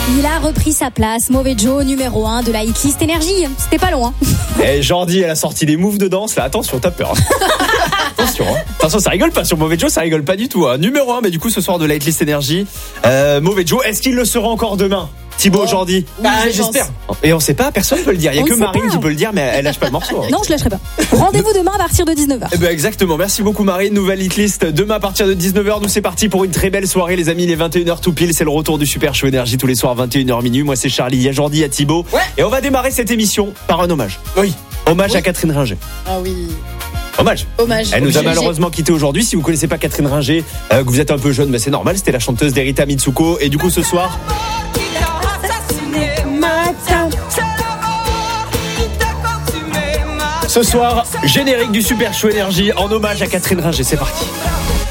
Il a repris sa place, Mauvais Joe, numéro 1 de la hitlist énergie. C'était pas loin. Et Jordi, elle a sorti des moves de danse. Là, attention, t'as peur. Attention, hein. Attention, ça rigole pas sur Mauvais Joe, ça rigole pas du tout. Hein. Numéro 1, mais du coup, ce soir de la hitlist énergie, Mauvais Joe, est-ce qu'il le sera encore demain? Thibaut, Jordi? J'espère. Et on sait pas, personne peut le dire. Il y a que Marine qui peut le dire, mais elle lâche pas le morceau. Hein. Non, je lâcherai pas. Rendez-vous demain à partir de 19h. Eh ben exactement, merci beaucoup Marine. Nouvelle hitlist demain à partir de 19h. Nous c'est parti pour une très belle soirée les amis. Il est 21h tout pile, c'est le retour du Super Show Énergie tous les soirs 21h minuit. Moi c'est Charlie, il y a Jordi, il y a Thibaut. Ouais. Et on va démarrer cette émission par un hommage. Oui. Hommage à Catherine Ringer. Ah oui. Hommage. Elle nous a Obligé. malheureusement quitté aujourd'hui. Si vous connaissez pas Catherine Ringer, que vous êtes un peu jeune, mais c'est normal, c'était la chanteuse d'Erita Mitsuko. Et du coup ce soir... Ce soir, générique du Super Show Énergie en hommage à Catherine Ringer. C'est parti.